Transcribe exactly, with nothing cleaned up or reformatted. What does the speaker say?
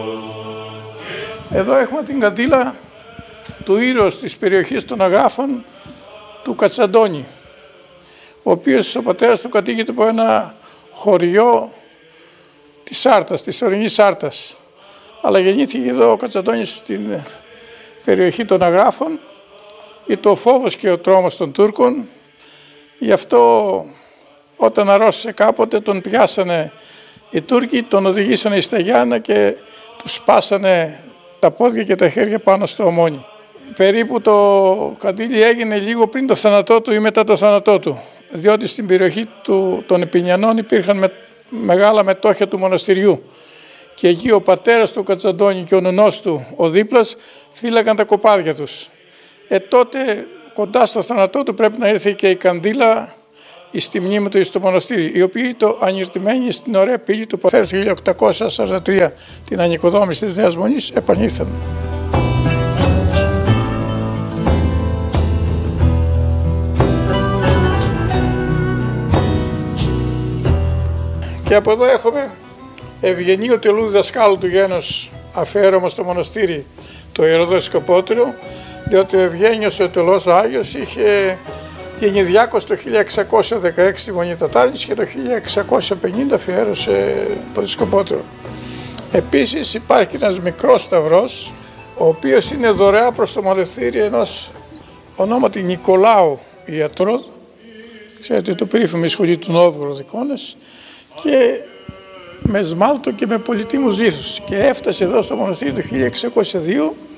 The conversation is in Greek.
Εδώ έχουμε την καντήλα του ήρωος της περιοχής των Αγράφων, του Κατσαντώνη, ο οποίος ο πατέρας του κατοίκεται από ένα χωριό της Σάρτας, της ορεινής Σάρτας. Αλλά γεννήθηκε εδώ ο Κατσαντώνης στην περιοχή των Αγράφων, ήταν ο φόβος και ο τρόμος των Τούρκων. Γι' αυτό όταν αρρώστησε κάποτε τον πιάσανε οι Τούρκοι, τον οδηγήσανε στα Γιάννα και του σπάσανε τα πόδια και τα χέρια πάνω στο Ομόνι. Περίπου το καντήλι έγινε λίγο πριν το θάνατό του ή μετά το θάνατό του, διότι στην περιοχή του, των Επινιανών υπήρχαν με, μεγάλα μετόχια του μοναστηριού και εκεί ο πατέρας του Κατσαντώνη και ο νουνός του, ο δίπλας, φύλακαν τα κοπάδια τους. Ε, τότε κοντά στο θάνατό του πρέπει να ήρθε και η καντήλα στη μνήμη του στο μοναστήρι, η οποία ήταν ανιρτημένη στην ωραία πύλη του πατέρα του χίλια οκτακόσια σαράντα τρία, την ανοικοδόμηση της Νέας Μονής, επανήλθαν. Και από εδώ έχουμε Ευγενίου Τελού δασκάλου του γένους, αφιέρωμα στο μοναστήρι, το Ιεροδοσκοπότηρο, διότι ο Ευγένιος ο Τελός ο Άγιος είχε γίνει διάκος το χίλια εξακόσια δεκαέξι στη Μονή Τατάρνης και το χίλια εξακόσια πενήντα αφιέρωσε το δισκοπότηρο. Επίσης υπάρχει ένας μικρός σταυρός, ο οποίος είναι δωρεά προς το μοναστήρι ενός ονόματι Νικολάου ιατρό, ξέρετε το περίφημο σχολείο του Νόβγοροδ εικόνες, και με σμάλτο και με πολυτίμους λίθους, και έφτασε εδώ στο μοναστήρι το χίλια εξακόσια δύο